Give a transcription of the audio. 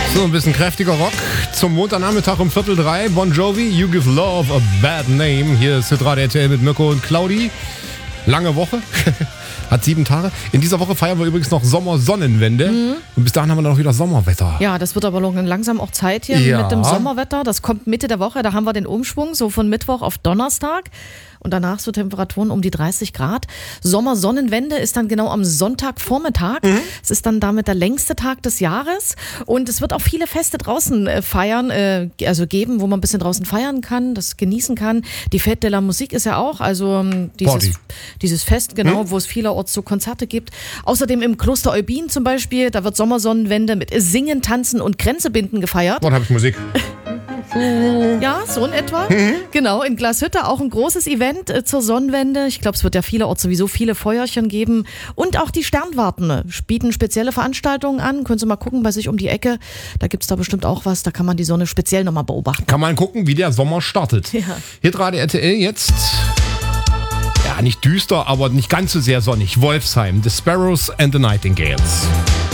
So, ein bisschen kräftiger Rock zum Montagnachmittag um 2:45. Bon Jovi, You Give Love a Bad Name. Hier ist Hitradio RTL mit Mirko und Claudi. Lange Woche. Hat 7 Tage. In dieser Woche feiern wir übrigens noch Sommersonnenwende. Und bis dahin haben wir dann noch wieder Sommerwetter. Ja, das wird aber langsam auch Zeit hier mit dem Sommerwetter. Das kommt Mitte der Woche, da haben wir den Umschwung, so von Mittwoch auf Donnerstag. Und danach so Temperaturen um die 30 Grad. Sommersonnenwende ist dann genau am Sonntagvormittag. Es ist dann damit der längste Tag des Jahres. Und es wird auch viele Feste draußen geben, wo man ein bisschen draußen feiern kann, das genießen kann. Die Fête de la Musique ist ja auch, also dieses Fest, genau, wo es vielerorts so Konzerte gibt. Außerdem im Kloster Eubin zum Beispiel, da wird Sommersonnenwende mit Singen, Tanzen und Grenzebinden gefeiert. Dort habe ich Musik. Ja, so in etwa. Genau, in Glashütte auch ein großes Event zur Sonnenwende. Ich glaube, es wird ja vielerorts sowieso viele Feuerchen geben. Und auch die Sternwarten bieten spezielle Veranstaltungen an. Können Sie mal gucken bei sich um die Ecke. Da gibt es da bestimmt auch was. Da kann man die Sonne speziell nochmal beobachten. Kann man gucken, wie der Sommer startet. Ja. Hitradio RTL jetzt. Ja, nicht düster, aber nicht ganz so sehr sonnig. Wolfsheim, The Sparrows and the Nightingales.